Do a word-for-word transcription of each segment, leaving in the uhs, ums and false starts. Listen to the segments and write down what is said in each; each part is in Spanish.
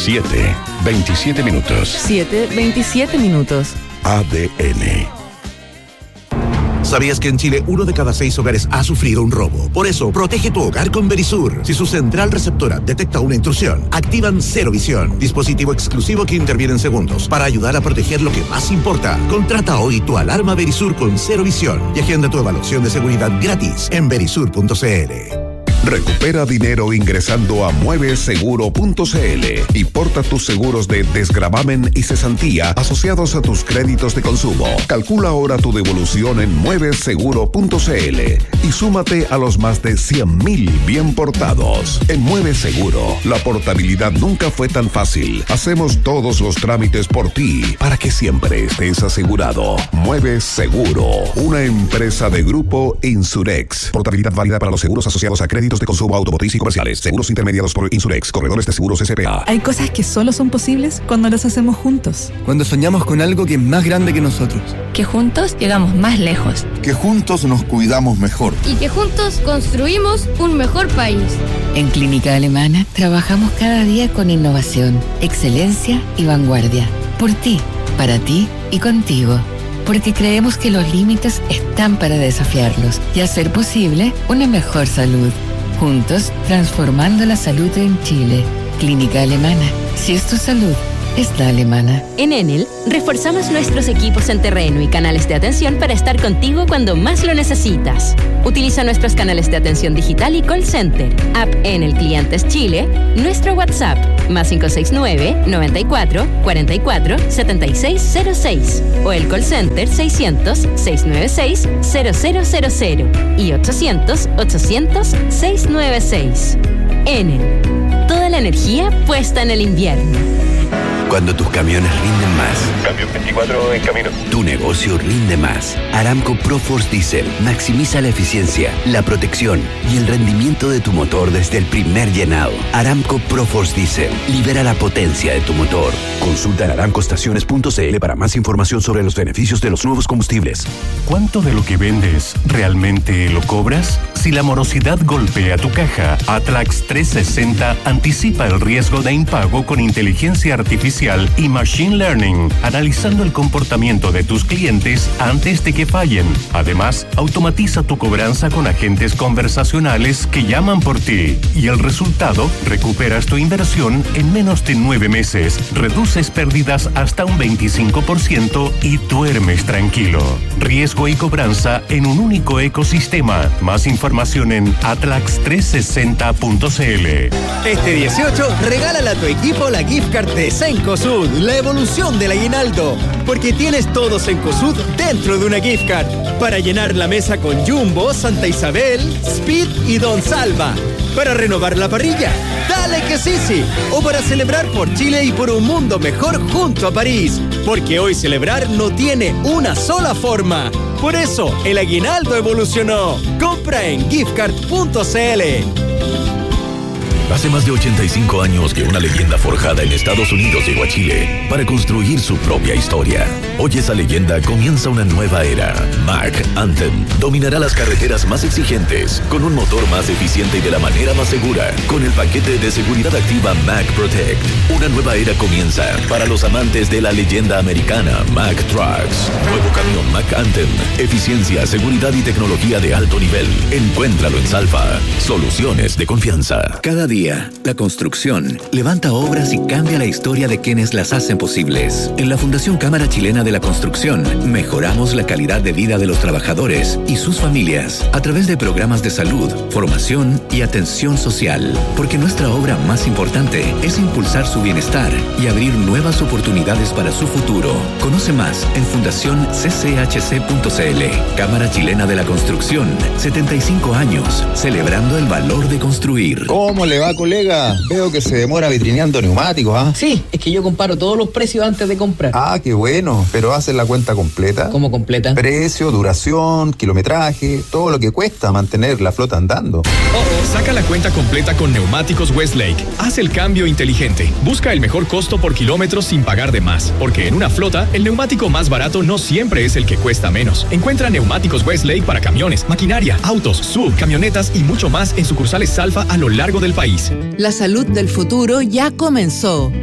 siete, veintisiete minutos. siete, veintisiete minutos. A D N. ¿Sabías que en Chile uno de cada seis hogares ha sufrido un robo? Por eso, protege tu hogar con Verisur. Si su central receptora detecta una intrusión, activan Cero Visión, dispositivo exclusivo que interviene en segundos para ayudar a proteger lo que más importa. Contrata hoy tu alarma Verisur con Cero Visión y agenda tu evaluación de seguridad gratis en verisur punto c l. Recupera dinero ingresando a mueve seguro punto c l y porta tus seguros de desgravamen y cesantía asociados a tus créditos de consumo. Calcula ahora tu devolución en mueve seguro punto c l y súmate a los más de cien mil bien portados. En Mueve Seguro, la portabilidad nunca fue tan fácil. Hacemos todos los trámites por ti para que siempre estés asegurado. Mueve Seguro, una empresa de Grupo Insurex. Portabilidad válida para los seguros asociados a créditos de consumo automotriz y comerciales. Seguros intermediados por Insurex, corredores de seguros S P A. Hay cosas que solo son posibles cuando las hacemos juntos. Cuando soñamos con algo que es más grande que nosotros. Que juntos llegamos más lejos. Que juntos nos cuidamos mejor. Y que juntos construimos un mejor país. En Clínica Alemana trabajamos cada día con innovación, excelencia y vanguardia. Por ti, para ti y contigo. Porque creemos que los límites están para desafiarlos y hacer posible una mejor salud. Juntos, transformando la salud en Chile. Clínica Alemana. Si es tu salud, es la alemana. En Enel, reforzamos nuestros equipos en terreno y canales de atención para estar contigo cuando más lo necesitas. Utiliza nuestros canales de atención digital y call center, app Enel Clientes Chile, nuestro WhatsApp, más cinco seis nueve, noventa y cuatro, cuarenta y cuatro, setenta y seis cero seis, o el call center seiscientos, seiscientos noventa y seis, cero cero cero cero y ochocientos, ochocientos, seiscientos noventa y seis. Enel, toda la energía puesta en el invierno. Cuando tus camiones rinden más. Camión veinticuatro en camino. Tu negocio rinde más. Aramco ProForce Diesel maximiza la eficiencia, la protección y el rendimiento de tu motor desde el primer llenado. Aramco ProForce Diesel libera la potencia de tu motor. Consulta en aramco estaciones punto c l para más información sobre los beneficios de los nuevos combustibles. ¿Cuánto de lo que vendes realmente lo cobras? Si la morosidad golpea tu caja, Atlax trescientos sesenta anticipa el riesgo de impago con inteligencia artificial y Machine Learning, analizando el comportamiento de tus clientes antes de que fallen. Además, automatiza tu cobranza con agentes conversacionales que llaman por ti. Y el resultado, recuperas tu inversión en menos de nueve meses, reduces pérdidas hasta un veinticinco por ciento y duermes tranquilo. Riesgo y cobranza en un único ecosistema. Más información en atlax trescientos sesenta punto c l. Este dieciocho, regálale a tu equipo la gift card de Cencosud, la evolución del aguinaldo. Porque tienes todo Cencosud dentro de una gift card. Para llenar la mesa con Jumbo, Santa Isabel, Speed y Don Salva. Para renovar la parrilla, dale que sí, sí. O para celebrar por Chile y por un mundo mejor junto a París. Porque hoy celebrar no tiene una sola forma. Por eso, el aguinaldo evolucionó. Compra en gift card punto c l. Hace más de ochenta y cinco años que una leyenda forjada en Estados Unidos llegó a Chile para construir su propia historia. Hoy esa leyenda comienza una nueva era. Mack Anthem dominará las carreteras más exigentes con un motor más eficiente y de la manera más segura con el paquete de seguridad activa Mack Protect. Una nueva era comienza para los amantes de la leyenda americana Mack Trucks. Nuevo camión Mack Anthem. Eficiencia, seguridad y tecnología de alto nivel. Encuéntralo en Salfa. Soluciones de confianza. Cada día la construcción levanta obras y cambia la historia de quienes las hacen posibles. En la Fundación Cámara Chilena de la Construcción mejoramos la calidad de vida de los trabajadores y sus familias a través de programas de salud, formación y atención social. Porque nuestra obra más importante es impulsar su bienestar y abrir nuevas oportunidades para su futuro. Conoce más en fundación c c h c punto c l. Cámara Chilena de la Construcción, setenta y cinco años, celebrando el valor de construir. ¿Cómo le va, colega? Veo que se demora vitrineando neumáticos, ¿ah? ¿eh? Sí, es que yo comparo todos los precios antes de comprar. Ah, qué bueno. ¿Pero haces la cuenta completa? ¿Cómo completa? Precio, duración, kilometraje, todo lo que cuesta mantener la flota andando. Oh, oh, saca la cuenta completa con Neumáticos Westlake. Haz el cambio inteligente. Busca el mejor costo por kilómetro sin pagar de más. Porque en una flota, el neumático más barato no siempre es el que cuesta menos. Encuentra Neumáticos Westlake para camiones, maquinaria, autos, sub, camionetas y mucho más en sucursales Salfa a lo largo del país. La salud del futuro ya comenzó.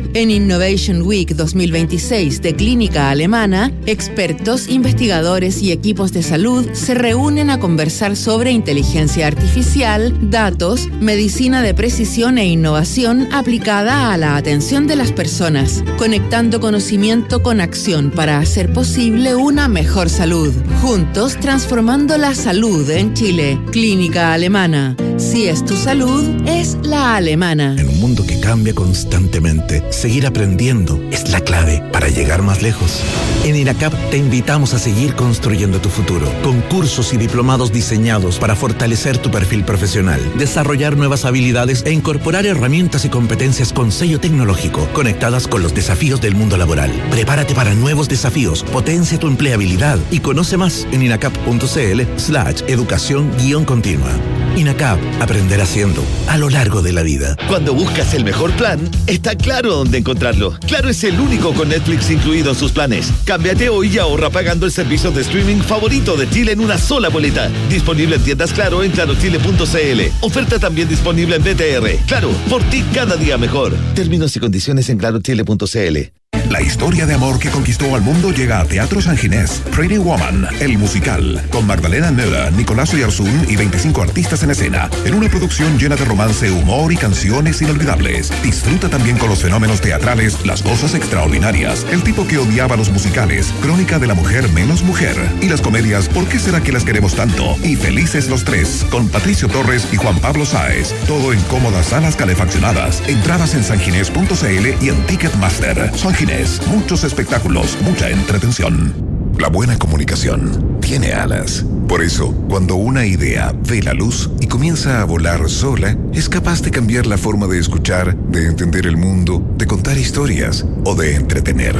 En Innovation Week dos mil veintiséis de Clínica Alemana, expertos, investigadores y equipos de salud se reúnen a conversar sobre inteligencia artificial, datos, medicina de precisión e innovación aplicada a la atención de las personas, conectando conocimiento con acción para hacer posible una mejor salud. Juntos transformando la salud en Chile. Clínica Alemana. Si es tu salud, es la alemana. En un mundo que cambia constantemente, seguir aprendiendo es la clave para llegar más lejos. En INACAP te invitamos a seguir construyendo tu futuro, con cursos y diplomados diseñados para fortalecer tu perfil profesional, desarrollar nuevas habilidades e incorporar herramientas y competencias con sello tecnológico, conectadas con los desafíos del mundo laboral. Prepárate para nuevos desafíos, potencia tu empleabilidad y conoce más en inacap.cl slash educación guión continua. INACAP, aprender haciendo a lo largo de la vida. Cuando buscas el mejor plan, está claro dónde encontrarlo. Claro es el único con Netflix incluido en sus planes. Cámbiate hoy y ahorra pagando el servicio de streaming favorito de Chile en una sola boleta. Disponible en tiendas Claro en claro chile punto c l. Oferta también disponible en B T R. Claro, por ti cada día mejor. Términos y condiciones en claro chile punto c l. La historia de amor que conquistó al mundo llega a Teatro San Ginés. Pretty Woman, el musical, con Magdalena Nera, Nicolás Oyarzún y veinticinco artistas en escena, en una producción llena de romance, humor y canciones inolvidables. Disfruta también con los fenómenos teatrales Las Cosas Extraordinarias, El tipo que odiaba los musicales, Crónica de la mujer menos mujer, y las comedias ¿Por qué será que las queremos tanto? Y Felices los tres, con Patricio Torres y Juan Pablo Sáez. Todo en cómodas salas calefaccionadas. Entradas en sanginés punto c l y en Ticketmaster. San Ginés. Muchos espectáculos, mucha entretención. La buena comunicación tiene alas. Por eso, cuando una idea ve la luz y comienza a volar sola, es capaz de cambiar la forma de escuchar, de entender el mundo, de contar historias o de entretener.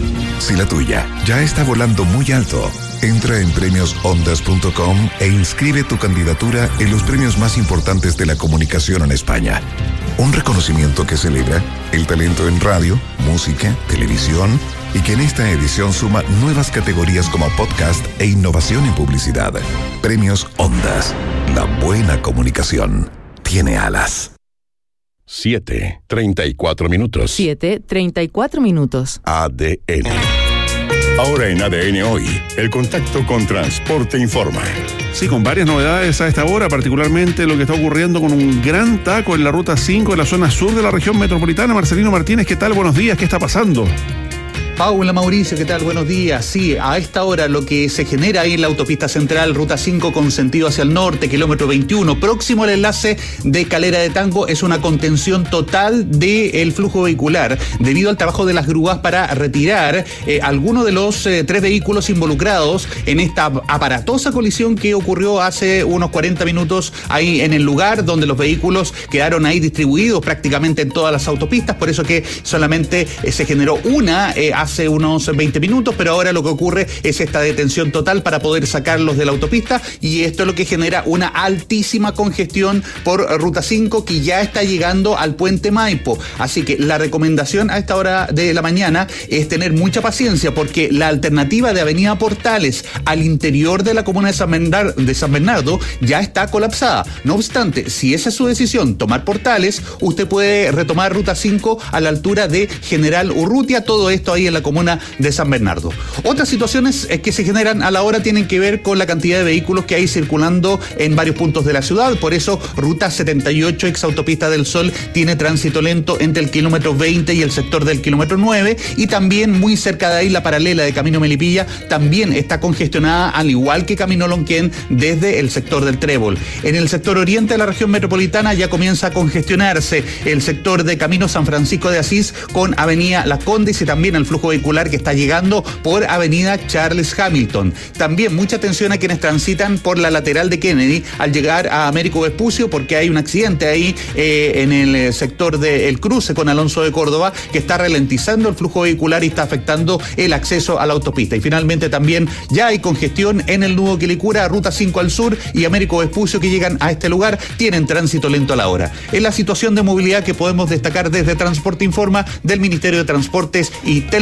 Si la tuya ya está volando muy alto, entra en premios ondas punto com e inscribe tu candidatura en los premios más importantes de la comunicación en España. Un reconocimiento que celebra el talento en radio, música, televisión y que en esta edición suma nuevas categorías como podcast e innovación en publicidad. Premios Ondas. La buena comunicación tiene alas. siete, treinta y cuatro minutos. siete, treinta y cuatro minutos. A D N. Ahora en A D N Hoy, el contacto con Transporte Informa. Sí, con varias novedades a esta hora, particularmente lo que está ocurriendo con un gran taco en la ruta cinco en la zona sur de la región metropolitana. Marcelino Martínez, ¿qué tal? Buenos días, ¿qué está pasando? Paula, Mauricio, ¿qué tal? Buenos días. Sí, a esta hora lo que se genera ahí en la autopista central, ruta cinco con sentido hacia el norte, kilómetro veintiuno, próximo al enlace de Calera de Tango, es una contención total del flujo vehicular debido al trabajo de las grúas para retirar eh, algunos de los eh, tres vehículos involucrados en esta aparatosa colisión que ocurrió hace unos cuarenta minutos ahí en el lugar, donde los vehículos quedaron ahí distribuidos prácticamente en todas las autopistas, por eso que solamente eh, se generó una eh, hace unos veinte minutos, pero ahora lo que ocurre es esta detención total para poder sacarlos de la autopista, y esto es lo que genera una altísima congestión por ruta cinco que ya está llegando al puente Maipo. Así que la recomendación a esta hora de la mañana es tener mucha paciencia, porque la alternativa de Avenida Portales al interior de la comuna de San Bernardo, de San Bernardo ya está colapsada. No obstante, si esa es su decisión, tomar Portales, usted puede retomar ruta cinco a la altura de General Urrutia, todo esto ahí en la comuna de San Bernardo. Otras situaciones que se generan a la hora tienen que ver con la cantidad de vehículos que hay circulando en varios puntos de la ciudad. Por eso, ruta setenta y ocho, ex autopista del Sol, tiene tránsito lento entre el kilómetro veinte y el sector del kilómetro nueve, y también muy cerca de ahí la paralela de Camino Melipilla también está congestionada, al igual que Camino Lonquén desde el sector del Trébol. En el sector oriente de la región metropolitana ya comienza a congestionarse el sector de Camino San Francisco de Asís con Avenida Las Condes, y también el flujo vehicular que está llegando por Avenida Charles Hamilton. También mucha atención a quienes transitan por la lateral de Kennedy al llegar a Américo Vespucio, porque hay un accidente ahí eh, en el sector del cruce con Alonso de Córdoba que está ralentizando el flujo vehicular y está afectando el acceso a la autopista. Y finalmente también ya hay congestión en el nudo Quilicura, ruta cinco al sur y Américo Vespucio, que llegan a este lugar, tienen tránsito lento a la hora. Es la situación de movilidad que podemos destacar desde Transporte Informa del Ministerio de Transportes y Telecomunicaciones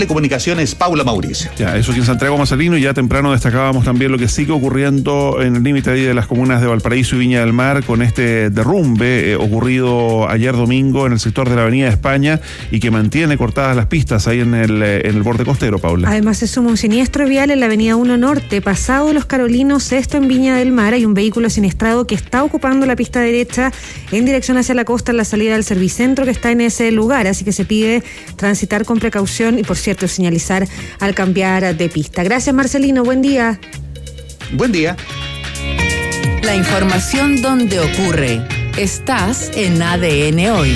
Comunicaciones, Paula Mauricio. Ya, eso aquí en Santiago Marcelino, y ya temprano destacábamos también lo que sigue ocurriendo en el límite de las comunas de Valparaíso y Viña del Mar con este derrumbe eh, ocurrido ayer domingo en el sector de la Avenida España y que mantiene cortadas las pistas ahí en el, en el borde costero, Paula. Además se suma un siniestro vial en la Avenida uno Norte, pasado Los Carolinos, esto en Viña del Mar. Hay un vehículo siniestrado que está ocupando la pista derecha en dirección hacia la costa en la salida del Servicentro que está en ese lugar, así que se pide transitar con precaución y, por cierto, señalizar al cambiar de pista. Gracias, Marcelino, buen día. Buen día. La información donde ocurre. Estás en A D N Hoy.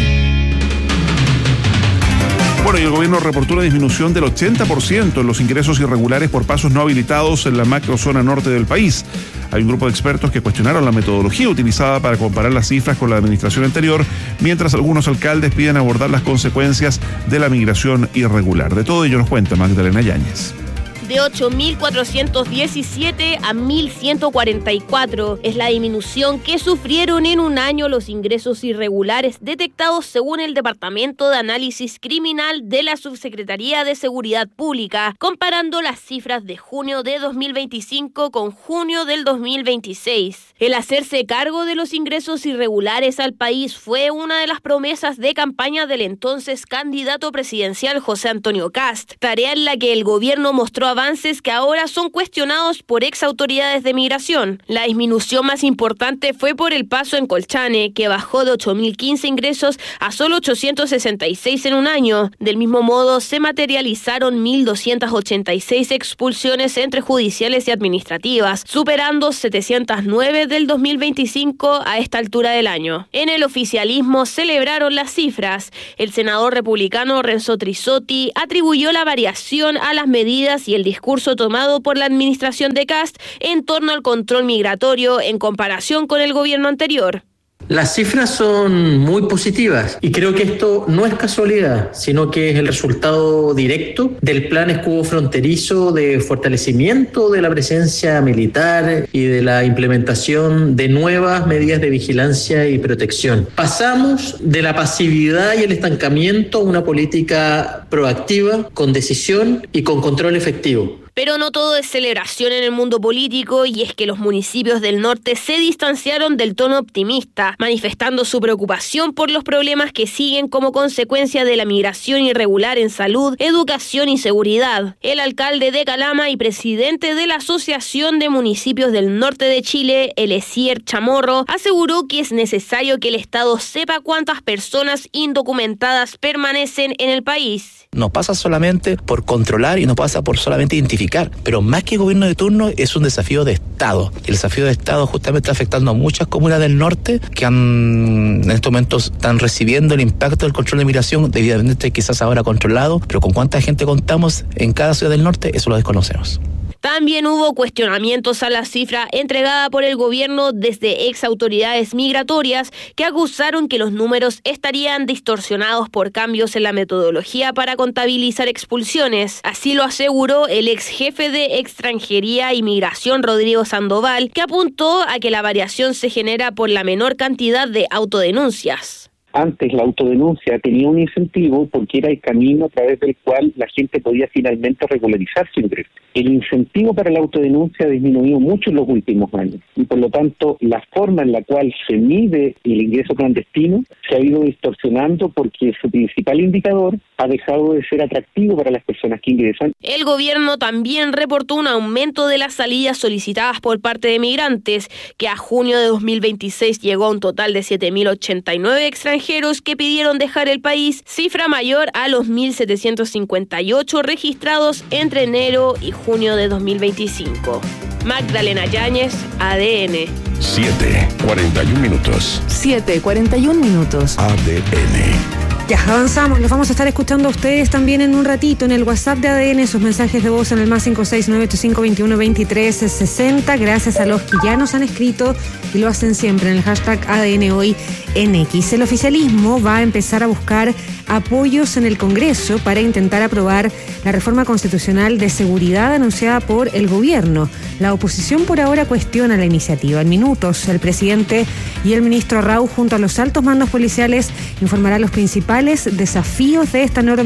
Bueno, y el gobierno reportó una disminución del ochenta por ciento en los ingresos irregulares por pasos no habilitados en la macrozona norte del país. Hay un grupo de expertos que cuestionaron la metodología utilizada para comparar las cifras con la administración anterior, mientras algunos alcaldes piden abordar las consecuencias de la migración irregular. De todo ello nos cuenta Magdalena Yáñez. De ocho mil cuatrocientos diecisiete a mil ciento cuarenta y cuatro es la disminución que sufrieron en un año los ingresos irregulares detectados según el Departamento de Análisis Criminal de la Subsecretaría de Seguridad Pública, comparando las cifras de junio de dos mil veinticinco con junio del dos mil veintiséis. El hacerse cargo de los ingresos irregulares al país fue una de las promesas de campaña del entonces candidato presidencial José Antonio Kast, tarea en la que el gobierno mostró avances que ahora son cuestionados por ex autoridades de migración. La disminución más importante fue por el paso en Colchane, que bajó de ocho mil quince ingresos a solo ochocientos sesenta y seis en un año. Del mismo modo, se materializaron mil doscientos ochenta y seis expulsiones entre judiciales y administrativas, superando setecientos nueve del dos mil veinticinco a esta altura del año. En el oficialismo celebraron las cifras. El senador republicano Renzo Trisotti atribuyó la variación a las medidas y el discurso tomado por la administración de Kast en torno al control migratorio en comparación con el gobierno anterior. Las cifras son muy positivas y creo que esto no es casualidad, sino que es el resultado directo del plan escudo fronterizo de fortalecimiento de la presencia militar y de la implementación de nuevas medidas de vigilancia y protección. Pasamos de la pasividad y el estancamiento a una política proactiva, con decisión y con control efectivo. Pero no todo es celebración en el mundo político, y es que los municipios del norte se distanciaron del tono optimista, manifestando su preocupación por los problemas que siguen como consecuencia de la migración irregular en salud, educación y seguridad. El alcalde de Calama y presidente de la Asociación de Municipios del Norte de Chile, Eliezer Chamorro, aseguró que es necesario que el Estado sepa cuántas personas indocumentadas permanecen en el país. No pasa solamente por controlar y no pasa por solamente identificar, pero más que gobierno de turno es un desafío de Estado. El desafío de Estado justamente está afectando a muchas comunas del norte que han, en estos momentos están recibiendo el impacto del control de migración, debidamente quizás ahora controlado, pero con cuánta gente contamos en cada ciudad del norte, eso lo desconocemos. También hubo cuestionamientos a la cifra entregada por el gobierno desde ex autoridades migratorias que acusaron que los números estarían distorsionados por cambios en la metodología para contabilizar expulsiones. Así lo aseguró el ex jefe de Extranjería y Migración, Rodrigo Sandoval, que apuntó a que la variación se genera por la menor cantidad de autodenuncias. Antes la autodenuncia tenía un incentivo porque era el camino a través del cual la gente podía finalmente regularizar su ingreso. El incentivo para la autodenuncia ha disminuido mucho en los últimos años y por lo tanto la forma en la cual se mide el ingreso clandestino se ha ido distorsionando porque su principal indicador ha dejado de ser atractivo para las personas que ingresan. El gobierno también reportó un aumento de las salidas solicitadas por parte de migrantes, que a junio de dos mil veintiséis llegó a un total de siete mil ochenta y nueve extranjeros que pidieron dejar el país, cifra mayor a los mil setecientos cincuenta y ocho registrados entre enero y junio de dos mil veinticinco. Magdalena Yáñez, A D N. siete, cuarenta y uno minutos. siete, cuarenta y uno minutos. A D N. Ya, avanzamos, los vamos a estar escuchando a ustedes también en un ratito en el WhatsApp de A D N, sus mensajes de voz en el más cinco seis nueve ocho cinco dos uno dos tres seis cero, gracias a los que ya nos han escrito y lo hacen siempre en el hashtag A D N Hoy en X. El oficialismo va a empezar a buscar apoyos en el Congreso para intentar aprobar la reforma constitucional de seguridad anunciada por el gobierno. La oposición por ahora cuestiona la iniciativa. En minutos, el presidente y el ministro Rau, junto a los altos mandos policiales, informarán los principales desafíos de esta norma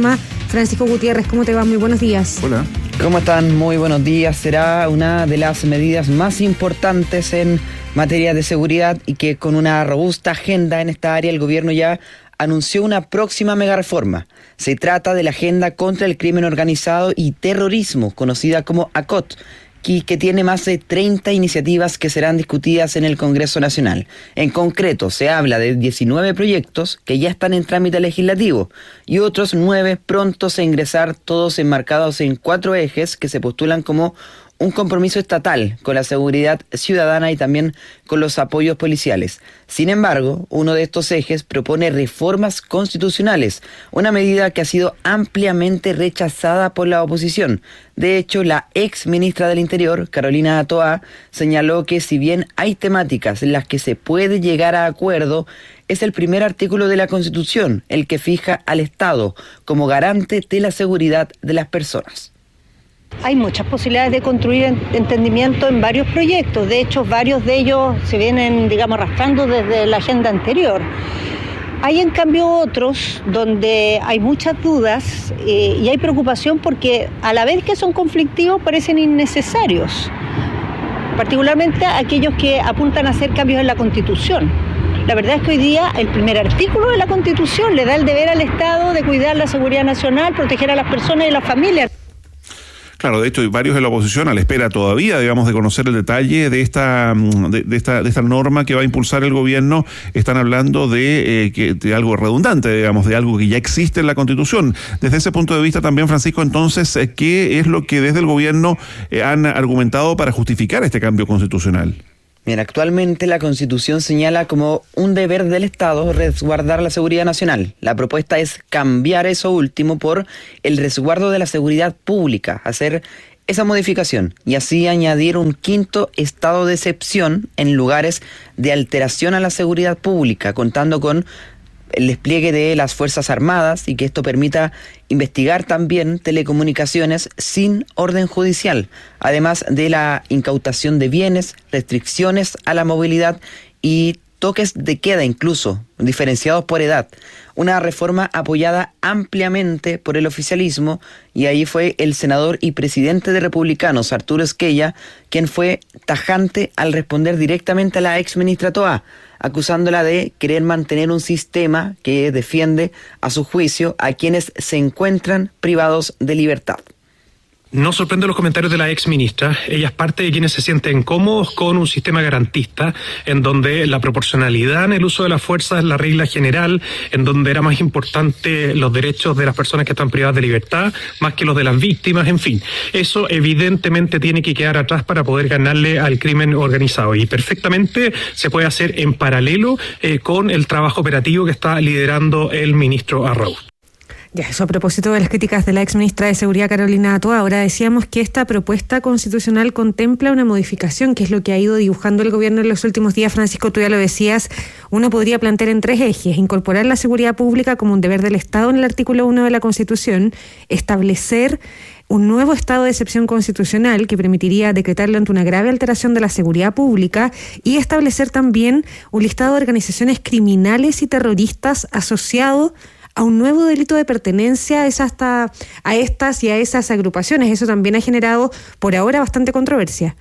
Francisco Gutiérrez, ¿cómo te va? Muy buenos días. Hola. ¿Cómo están? Muy buenos días. Será una de las medidas más importantes en materia de seguridad y que con una robusta agenda en esta área el gobierno ya anunció una próxima megareforma. Se trata de la Agenda contra el Crimen Organizado y Terrorismo, conocida como ACOT, que tiene más de treinta iniciativas que serán discutidas en el Congreso Nacional. En concreto, se habla de diecinueve proyectos que ya están en trámite legislativo y otros nueve prontos a ingresar, todos enmarcados en cuatro ejes que se postulan como un compromiso estatal con la seguridad ciudadana y también con los apoyos policiales. Sin embargo, uno de estos ejes propone reformas constitucionales, una medida que ha sido ampliamente rechazada por la oposición. De hecho, la ex ministra del Interior, Carolina Toá, señaló que si bien hay temáticas en las que se puede llegar a acuerdo, es el primer artículo de la Constitución el que fija al Estado como garante de la seguridad de las personas. Hay muchas posibilidades de construir entendimiento en varios proyectos. De hecho, varios de ellos se vienen, digamos, arrastrando desde la agenda anterior. Hay, en cambio, otros donde hay muchas dudas eh, y hay preocupación porque, a la vez que son conflictivos, parecen innecesarios. Particularmente aquellos que apuntan a hacer cambios en la Constitución. La verdad es que hoy día el primer artículo de la Constitución le da el deber al Estado de cuidar la seguridad nacional, proteger a las personas y las familias. Claro, de hecho, hay varios de la oposición a la espera todavía, digamos, de conocer el detalle de esta de, de esta de esta norma que va a impulsar el gobierno. Están hablando de, eh, que, de algo redundante, digamos, de algo que ya existe en la Constitución. Desde ese punto de vista también, Francisco, entonces, eh, ¿qué es lo que desde el gobierno eh, han argumentado para justificar este cambio constitucional? Bien, actualmente la Constitución señala como un deber del Estado resguardar la seguridad nacional. La propuesta es cambiar eso último por el resguardo de la seguridad pública, hacer esa modificación y así añadir un quinto estado de excepción en lugares de alteración a la seguridad pública, contando con el despliegue de las Fuerzas Armadas y que esto permita investigar también telecomunicaciones sin orden judicial, además de la incautación de bienes, restricciones a la movilidad y toques de queda incluso, diferenciados por edad. Una reforma apoyada ampliamente por el oficialismo y ahí fue el senador y presidente de Republicanos, Arturo Esquella, quien fue tajante al responder directamente a la ex ministra Toá, acusándola de querer mantener un sistema que defiende, a su juicio, a quienes se encuentran privados de libertad. No sorprende los comentarios de la ex ministra. Ella es parte de quienes se sienten cómodos con un sistema garantista en donde la proporcionalidad en el uso de la fuerza es la regla general, en donde era más importante los derechos de las personas que están privadas de libertad más que los de las víctimas, en fin. Eso evidentemente tiene que quedar atrás para poder ganarle al crimen organizado y perfectamente se puede hacer en paralelo eh, con el trabajo operativo que está liderando el ministro Arrauz. Ya, eso a propósito de las críticas de la ex ministra de Seguridad Carolina Toá. Ahora decíamos que esta propuesta constitucional contempla una modificación, que es lo que ha ido dibujando el gobierno en los últimos días. Francisco, tú ya lo decías, uno podría plantear en tres ejes: incorporar la seguridad pública como un deber del Estado en el artículo uno de la Constitución, establecer un nuevo estado de excepción constitucional que permitiría decretarlo ante una grave alteración de la seguridad pública y establecer también un listado de organizaciones criminales y terroristas asociado a un nuevo delito de pertenencia a, esas, hasta, a estas y a esas agrupaciones. Eso también ha generado por ahora bastante controversia.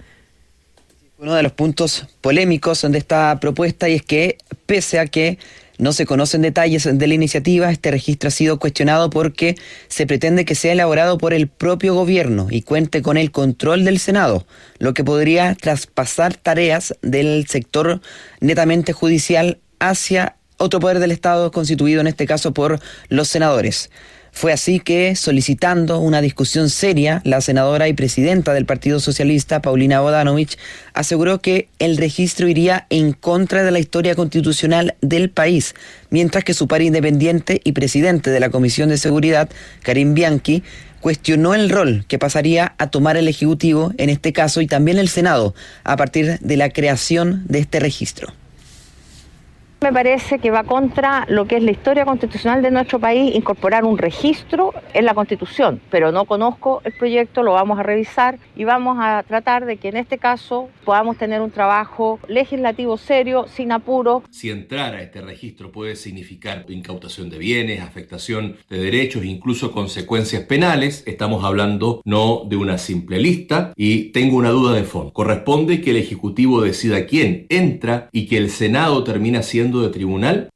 Uno de los puntos polémicos de esta propuesta y es que, pese a que no se conocen detalles de la iniciativa, este registro ha sido cuestionado porque se pretende que sea elaborado por el propio gobierno y cuente con el control del Senado, lo que podría traspasar tareas del sector netamente judicial hacia otro poder del Estado constituido en este caso por los senadores. Fue así que, solicitando una discusión seria, la senadora y presidenta del Partido Socialista, Paulina Bodanovich, aseguró que el registro iría en contra de la historia constitucional del país, mientras que su par independiente y presidente de la Comisión de Seguridad, Karim Bianchi, cuestionó el rol que pasaría a tomar el Ejecutivo en este caso y también el Senado a partir de la creación de este registro. Me parece que va contra lo que es la historia constitucional de nuestro país, incorporar un registro en la Constitución, pero no conozco el proyecto, lo vamos a revisar y vamos a tratar de que en este caso podamos tener un trabajo legislativo serio, sin apuro. Si entrar a este registro puede significar incautación de bienes, afectación de derechos, incluso consecuencias penales, estamos hablando no de una simple lista y tengo una duda de fondo. Corresponde que el Ejecutivo decida quién entra y que el Senado termina siendo de tribunal.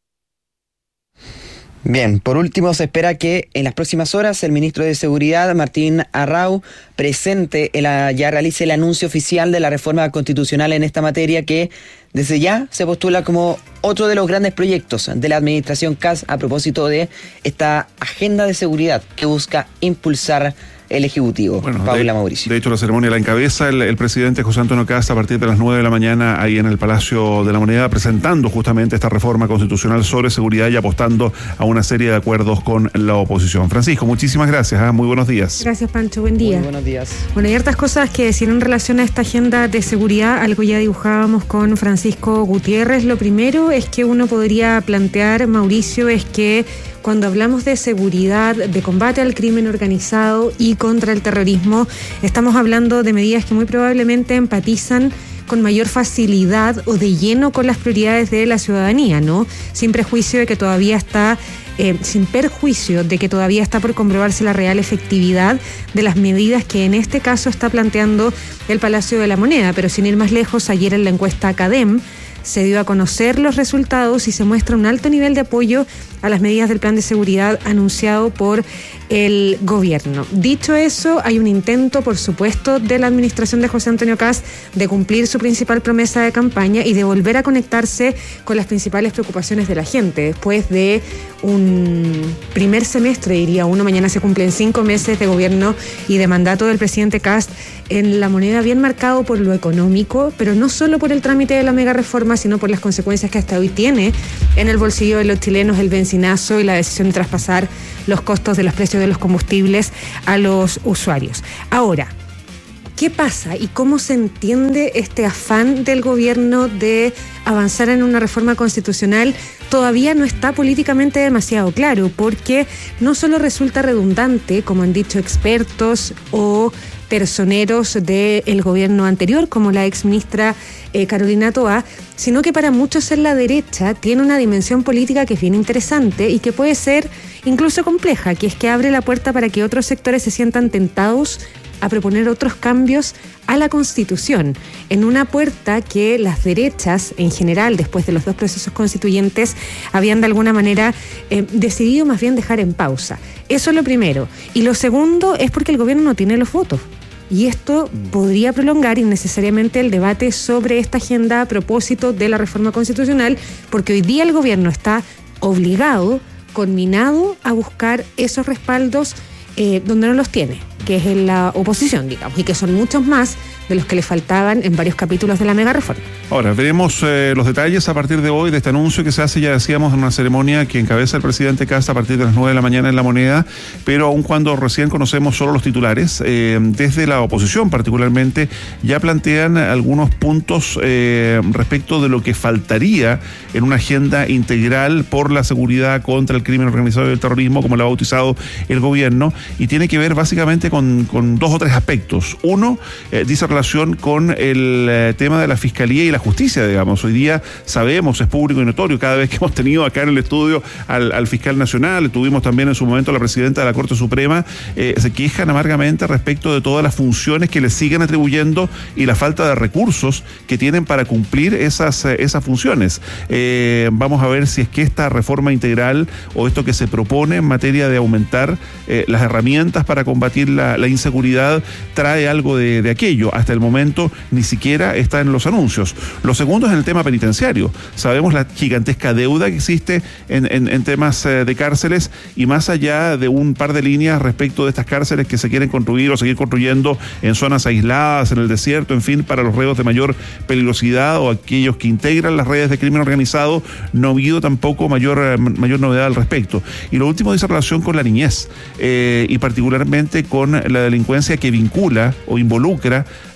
Bien, por último se espera que en las próximas horas el ministro de Seguridad, Martín Arrau, presente, el, ya realice el anuncio oficial de la reforma constitucional en esta materia que desde ya se postula como otro de los grandes proyectos de la administración Kast a propósito de esta agenda de seguridad que busca impulsar el Ejecutivo. Bueno, Paula de, Mauricio. De hecho, la ceremonia la encabeza el, el presidente José Antonio Kast a partir de las nueve de la mañana ahí en el Palacio de la Moneda, presentando justamente esta reforma constitucional sobre seguridad y apostando a una serie de acuerdos con la oposición. Francisco, muchísimas gracias. ¿eh? Muy buenos días. Gracias, Pancho. Buen día. Muy buenos días. Bueno, hay hartas cosas que decir en relación a esta agenda de seguridad. Algo ya dibujábamos con Francisco Gutiérrez. Lo primero es que uno podría plantear, Mauricio, es que cuando hablamos de seguridad, de combate al crimen organizado y contra el terrorismo, estamos hablando de medidas que muy probablemente empatizan con mayor facilidad o de lleno con las prioridades de la ciudadanía, ¿no? Sin prejuicio de que todavía está, eh, sin perjuicio de que todavía está por comprobarse la real efectividad de las medidas que en este caso está planteando el Palacio de la Moneda. Pero sin ir más lejos, ayer en la encuesta CADEM se dio a conocer los resultados y se muestra un alto nivel de apoyo a las medidas del plan de seguridad anunciado por el gobierno. Dicho eso, hay un intento, por supuesto, de la administración de José Antonio Kast de cumplir su principal promesa de campaña y de volver a conectarse con las principales preocupaciones de la gente. Después de un primer semestre, diría uno, mañana se cumplen cinco meses de gobierno y de mandato del presidente Kast en La Moneda, bien marcado por lo económico, pero no solo por el trámite de la mega reforma, sino por las consecuencias que hasta hoy tiene en el bolsillo de los chilenos el benzinazo y la decisión de traspasar los costos de los precios de los combustibles a los usuarios. Ahora, ¿qué pasa y cómo se entiende este afán del gobierno de avanzar en una reforma constitucional? Todavía no está políticamente demasiado claro, porque no solo resulta redundante, como han dicho expertos o personeros del gobierno anterior, como la exministra eh, Carolina Toá, sino que para muchos en la derecha tiene una dimensión política que es bien interesante y que puede ser incluso compleja, que es que abre la puerta para que otros sectores se sientan tentados a proponer otros cambios a la Constitución, en una puerta que las derechas, en general, después de los dos procesos constituyentes, habían de alguna manera eh, decidido más bien dejar en pausa. Eso es lo primero. Y lo segundo es porque el gobierno no tiene los votos. Y esto podría prolongar innecesariamente el debate sobre esta agenda a propósito de la reforma constitucional, porque hoy día el gobierno está obligado, conminado a buscar esos respaldos eh, donde no los tiene, que es en la oposición, digamos, y que son muchos más de los que le faltaban en varios capítulos de la mega reforma. Ahora, veremos eh, los detalles a partir de hoy de este anuncio que se hace, ya decíamos, en una ceremonia que encabeza el presidente Kast a partir de las nueve de la mañana en La Moneda, pero aun cuando recién conocemos solo los titulares, eh, desde la oposición particularmente, ya plantean algunos puntos eh, respecto de lo que faltaría en una agenda integral por la seguridad contra el crimen organizado y el terrorismo, como lo ha bautizado el gobierno, y tiene que ver básicamente con, con dos o tres aspectos. Uno, eh, dice relación con el eh, tema de la fiscalía y la justicia, digamos. Hoy día sabemos, es público y notorio, cada vez que hemos tenido acá en el estudio al, al fiscal nacional, tuvimos también en su momento a la presidenta de la Corte Suprema, eh, se quejan amargamente respecto de todas las funciones que les siguen atribuyendo y la falta de recursos que tienen para cumplir esas, eh, esas funciones. Eh, vamos a ver si es que esta reforma integral o esto que se propone en materia de aumentar eh, las herramientas para combatir la, la inseguridad trae algo de, de aquello. Hasta el momento ni siquiera está en los anuncios. Lo segundo es en el tema penitenciario. Sabemos la gigantesca deuda que existe en, en, en temas eh, de cárceles, y más allá de un par de líneas respecto de estas cárceles que se quieren construir o seguir construyendo en zonas aisladas, en el desierto, en fin, para los reos de mayor peligrosidad o aquellos que integran las redes de crimen organizado, no ha habido tampoco mayor, mayor novedad al respecto. Y lo último dice relación con la niñez eh, y particularmente con la delincuencia que vincula o involucra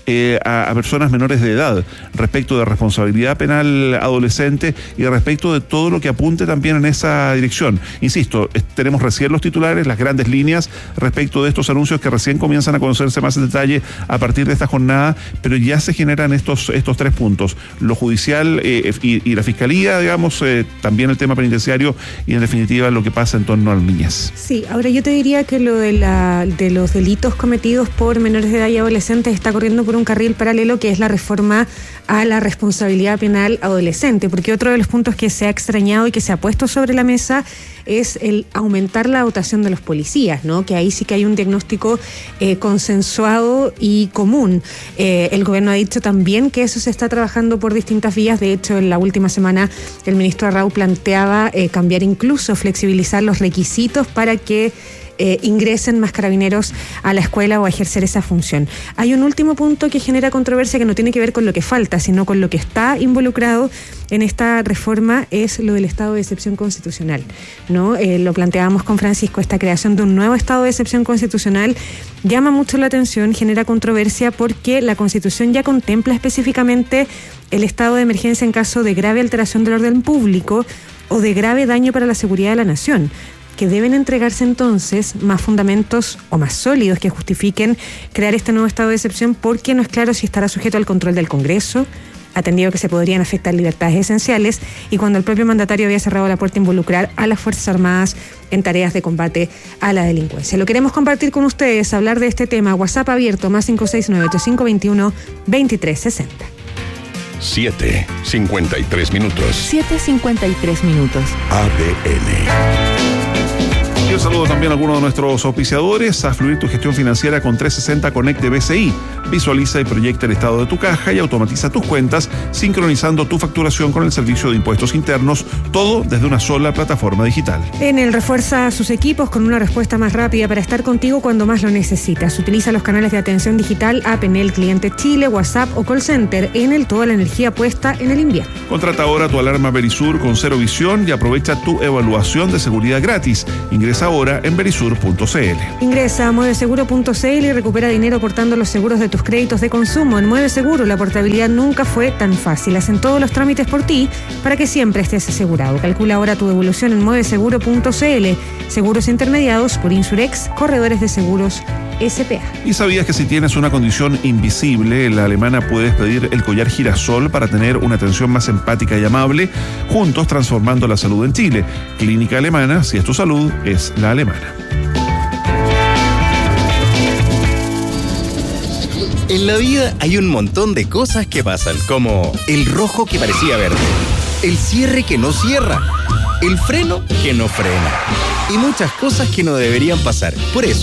eh, a, a personas menores de edad, respecto de responsabilidad penal adolescente y respecto de todo lo que apunte también en esa dirección. Insisto, es, tenemos recién los titulares, las grandes líneas respecto de estos anuncios que recién comienzan a conocerse más en detalle a partir de esta jornada, pero ya se generan estos, estos tres puntos. Lo judicial eh, y, y la fiscalía, digamos, eh, también el tema penitenciario y en definitiva lo que pasa en torno a las niñas. Sí, ahora yo te diría que lo de, la, de los delitos cometidos por menores de edad y adolescentes está corriendo por un carril paralelo, que es la reforma a la responsabilidad penal adolescente, porque otro de los puntos que se ha extrañado y que se ha puesto sobre la mesa es el aumentar la dotación de los policías, ¿no? Que ahí sí que hay un diagnóstico eh, consensuado y común. Eh, el gobierno ha dicho también que eso se está trabajando por distintas vías. De hecho, en la última semana el ministro Arrau planteaba eh, cambiar, incluso flexibilizar los requisitos para que Eh, ingresen más carabineros a la escuela o a ejercer esa función. Hay un último punto que genera controversia, que no tiene que ver con lo que falta, sino con lo que está involucrado en esta reforma, es lo del estado de excepción constitucional, ¿no? Eh, lo planteábamos con Francisco, esta creación de un nuevo estado de excepción constitucional llama mucho la atención, genera controversia, porque la Constitución ya contempla específicamente el estado de emergencia en caso de grave alteración del orden público o de grave daño para la seguridad de la nación, que deben entregarse entonces más fundamentos o más sólidos que justifiquen crear este nuevo estado de excepción, porque no es claro si estará sujeto al control del Congreso, atendido que se podrían afectar libertades esenciales, y cuando el propio mandatario había cerrado la puerta a involucrar a las Fuerzas Armadas en tareas de combate a la delincuencia. Lo queremos compartir con ustedes, hablar de este tema. WhatsApp abierto, más cinco seis nueve, ocho cinco dos uno, dos tres seis cero. siete cincuenta y tres minutos. siete cincuenta y tres minutos. A D N. Y un saludo también a algunos de nuestros auspiciadores. Haz fluir tu gestión financiera con trescientos sesenta Connect de B C I. Visualiza y proyecta el estado de tu caja y automatiza tus cuentas, sincronizando tu facturación con el servicio de impuestos internos, todo desde una sola plataforma digital. Enel refuerza sus equipos con una respuesta más rápida para estar contigo cuando más lo necesitas. Utiliza los canales de atención digital, App Enel Cliente Chile, WhatsApp o Call Center. Enel, toda la energía puesta en el invierno. Contrata ahora tu alarma Verisur con cero visión y aprovecha tu evaluación de seguridad gratis. Ingresa ahora en verisur punto c l. Ingresa a mueve seguro punto c l y recupera dinero portando los seguros de tus créditos de consumo. En Mueve Seguro la portabilidad nunca fue tan fácil. Hacen todos los trámites por ti para que siempre estés asegurado. Calcula ahora tu devolución en mueve seguro punto c l. Seguros intermediados por Insurex, corredores de seguros S P A. ¿Y sabías que si tienes una condición invisible, en La Alemana puedes pedir el collar girasol para tener una atención más empática y amable? Juntos transformando la salud en Chile. Clínica Alemana, si es tu salud, es la alemana. En la vida hay un montón de cosas que pasan, como el rojo que parecía verde, el cierre que no cierra, el freno que no frena, y muchas cosas que no deberían pasar. Por eso